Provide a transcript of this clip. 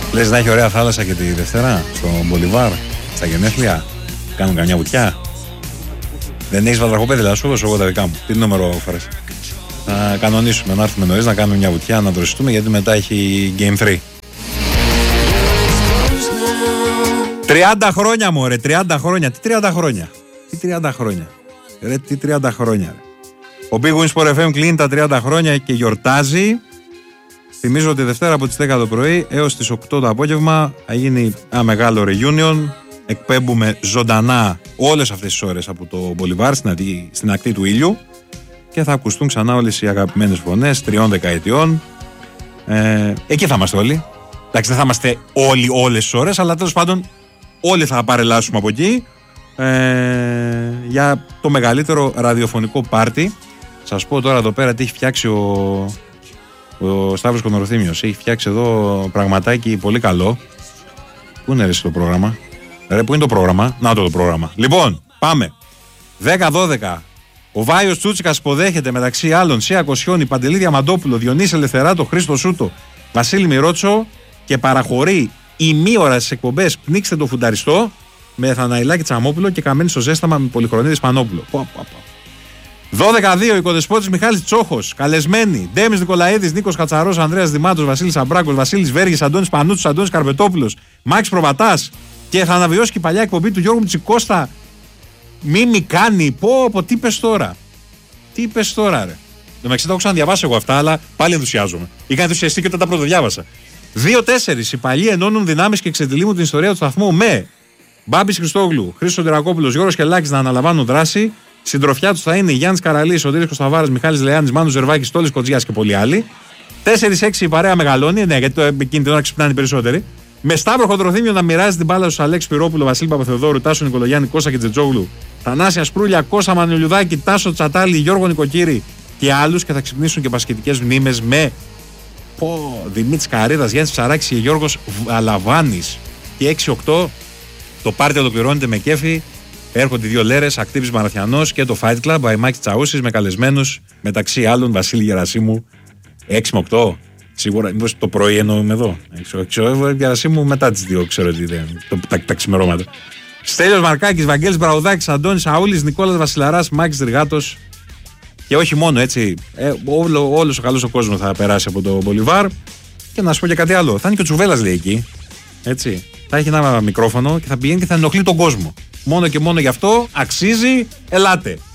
Λες να έχει ωραία θάλασσα και τη Δευτέρα στο Μπολιβάρ, στα γενέθλια. Κάνουν καμιά βουτιά. Δεν έχεις βατραχοπέδι, θα σου δώσω εγώ τα δικά μου. Τι νούμερο φορές. Θα κανονίσουμε να έρθουμε νωρίς να κάνουμε μια βουτιά, να δροσιστούμε, γιατί μετά έχει Game 3. 30 χρόνια μωρέ, 30 χρόνια. Τι 30 χρόνια. Τι 30 χρόνια. Ρε, τι 30 χρόνια. Ρε. Ο Big Win Sport FM κλείνει τα 30 χρόνια και γιορτάζει. Θυμίζω ότι Δευτέρα από τις 10 το πρωί έως τις 8 το απόγευμα θα γίνει ένα μεγάλο reunion. Εκπέμπουμε ζωντανά όλες αυτές τις ώρες από το Μπολιβάρ στην ακτή του ήλιου και θα ακουστούν ξανά όλες οι αγαπημένες φωνές 3 δεκαετιών. Εκεί θα είμαστε όλοι. Εντάξει, δεν θα είμαστε όλοι όλες τις ώρες, αλλά τέλος πάντων όλοι θα παρελάσουμε από εκεί για το μεγαλύτερο ραδιοφωνικό πάρτι. Σας πω τώρα εδώ πέρα τι έχει φτιάξει ο Σταύρος Κονορθήμιος. Έχει φτιάξει εδώ πραγματάκι πολύ καλό. Πού είναι ρε το πρόγραμμα. Ρε, πού είναι το πρόγραμμα. Να το πρόγραμμα. Λοιπόν, πάμε. 10-12. Ο Βάιος Τσούτσικας υποδέχεται μεταξύ άλλων Σία Κοσιόνη, Παντελή Διαμαντόπουλο, Διονύση Ελευθεράτο, Χρήστο Σούτο, Βασίλη Μιρότσο και παραχωρεί ημίωρα στις εκπομπές Πνίξτε το Φουνταριστό με Θαναϊλάκη Τσαμόπουλο και Καμένη στο Ζέσταμα με Πολυχρονίδη Σπανόπουλο. 12-2. Οικοδεσπότης Μιχάλης Τσόχος. Καλεσμένοι Ντέμις Νικολαίδης, Νίκος Κατσαρός, Ανδρέας Δημάτος, Βασίλης Αμπράκος, Βασίλης Βέργης, Αντώνης Πανούτσος, Αντώνης Καρπετόπουλος, Μάκης Προβατάς και θα αναβιώσει και η παλιά εκπομπή του Γιώργου Μητσικώστα. Μίμη κάνει. Πω, τι πες τώρα. Τι πες τώρα, ρε. Εντάξει, τα έχω ξαναδιαβάσει εγώ αυτά, αλλά πάλι ενθουσιάζομαι. Είχα ενθουσιαστεί και όταν τα πρωτοδιάβασα. 2-4. Οι παλιοί ενώνουν δυνάμεις και εξετυλίγουν την ιστορία του σταθμού με Μπάμπης Χριστόγλου, Χρήστος Ντρακόπουλος, Γιώργος Κελάκης να αναλαμβάνουν δράση. Συντροφιά τους θα είναι Γιάννης Καραλής, Σωτήρης Κωνσταβάρας, Μιχάλης Λεάνης, Μάνος Ζερβάκης, Τόλης Κοτζιάς και πολλοί άλλοι. 4-6 η παρέα μεγαλώνει, ναι, γιατί εκείνη την ώρα ξυπνάνε οι περισσότεροι. Με Σταύρο Χοντροθύμιο να μοιράζει την μπάλα στους Αλέξη Πυρόπουλο, Βασίλη Παπαθεοδόρου, Τάσο Νικολογιάννη, Κώστα και Τζετζόγλου, Θανάσια Σπρούλια, Κώστα Μανολιουδάκη, Τάσο Τσατάλη, Γιώργο Νοικοκύρη και άλλους και θα ξυπνήσουν και μπασκετικές μνήμες με Δημήτρης Καρίδας, Γιάννης Ψαράκης και Γιώργος Αλαβάνης. Και 6-8 το πάρτι ολοκληρώνεται με κέφι. Έρχονται οι δύο λέρες, Ακτίβης Μαραθιανός και το Fight Club, by Μάκη Τσαούσης με καλεσμένους μεταξύ άλλων Βασίλη Γερασίμου. 6-8. Σίγουρα, μήπως το πρωί εννοούμε εδώ. Ξέρω, Γερασίμου μετά τις 2, ξέρω τι είναι, τα ξημερώματα. Στέλιος Μαρκάκης, Βαγγέλης Μπραουδάκης, Αντώνης Αούλης, Νικόλας Βασιλαράς, Μάκης Ριγάτος. Και όχι μόνο έτσι, όλος ο καλός ο κόσμος θα περάσει από το Μπολιβάρ. Και να σου πω και κάτι άλλο. Θα είναι και ο Τσουβέλλας λέει εκεί. Έτσι. Θα έχει ένα μικρόφωνο και θα πηγαίνει και θα ενοχλεί τον κόσμο. Μόνο και μόνο γι' αυτό αξίζει, ελάτε.